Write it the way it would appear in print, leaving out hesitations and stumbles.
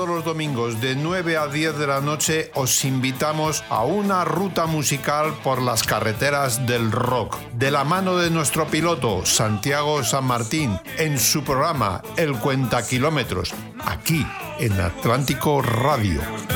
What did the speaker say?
todos los domingos de 9 a 10 de la noche os invitamos a una ruta musical por las carreteras del rock, de la mano de nuestro piloto Santiago San Martín, en su programa El Cuenta Kilómetros, aquí en Atlántico Radio.